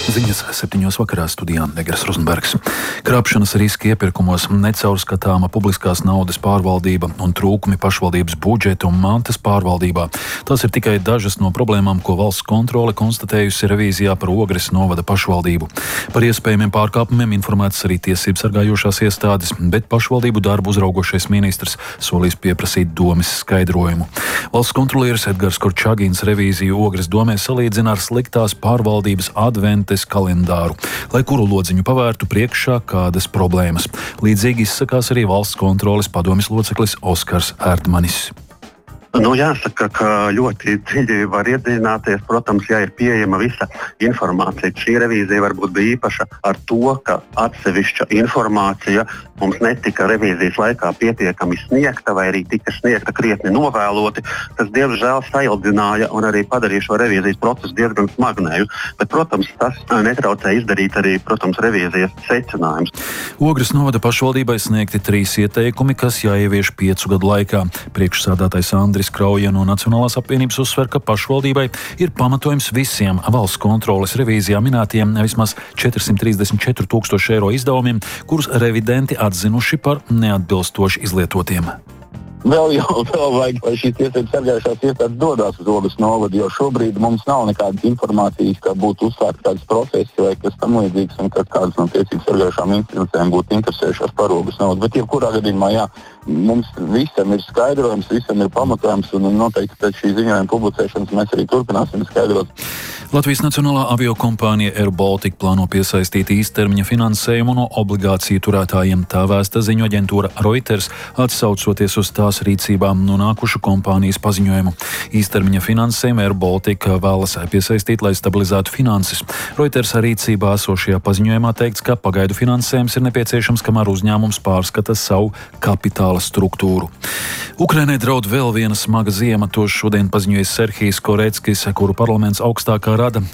Ziņas 7. vakarā studijā Negras Rozenbergs. Krāpšanas riski iepirkumos, necaurskatāma publiskās naudas pārvaldība un trūkumi pašvaldības budžeta un mantas pārvaldībā. Tās ir tikai dažas no problēmām, ko valsts kontrole konstatējusi revīzijā par Ogres novada pašvaldību. Par iespējamiem pārkāpumiem informētas arī tiesības sargājošās iestādes, bet pašvaldību darbu uzraugošais ministrs solīs pieprasīt domes skaidrojumu. Valsts kontrolieris Edgars Korčagins revīziju Ogres domē salīdzina ar sliktās pārvaldības adventes kalendāru, lai kuru lodziņu pavērtu priekšā kādas problēmas. Līdzīgi izsakās arī valsts kontroles padomes loceklis Oskars Erdmanis. Jāsaka, ka ļoti dziļi var iedziļināties, protams, ja ir pieejama visa informācija. Šī revīzija varbūt bija īpaša ar to, ka atsevišķa informācija mums netika revīzijas laikā pietiekami sniegta vai arī tika sniegta krietni novēloti, kas diemžēl saildināja un arī padarīja šo revīzijas procesu diezgan smagnēju. Bet, protams, tas netraucēja izdarīt arī, revīzijas secinājumus. Ogres novada pašvaldībai sniegti 3 ieteikumi, kas jāievieš 5 gadu laikā. Priekšsēdētājs Andris Krauja no Nacionālās apvienības uzsver, ka pašvaldībai ir pamatojums visiem valsts kontroles revīzijā minētiem vismaz 434 000 eiro izdevumiem, kurus revidenti atzinuši par neatbilstoši izlietotiem. Vēl vajag, lai šīs tiesības sargājušās iestādes dodas uz Ogres novadu, jo šobrīd mums nav nekādas informācijas, ka būtu uzsākta kādas procesi vai kas tam līdzīgs, un ka kādas no tiesības sargājušām institūcijām būtu interesējušās par Ogres novadu. Bet jebkurā gadījumā, mums visam ir skaidrojums, visam ir pamatojums, un noteikti pēc šī ziņojuma publicēšanas mēs arī turpināsim skaidrot. Latvijas Nacionālā aviokompānija Air Baltica plāno piesaistīt īstermiņa finansējumu no obligāciju turētājiem. Tā vēsta ziņu aģentūra Reuters, atsaucoties uz tās rīcībām nonākušu kompānijas paziņojumu. Īstermiņa finansējumu Air Baltica vēlas piesaistīt, lai stabilizētu finanses. Reuters rīcībā esošajā paziņojumā teikts, ka pagaidu finansējums ir nepieciešams, kamēr uzņēmums pārskata savu kapitāla struktūru. Ukrainai draud vēl viena smaga ziema, to šodien paziņoja Serhijs Koreckis, kuru parlaments augstākā rada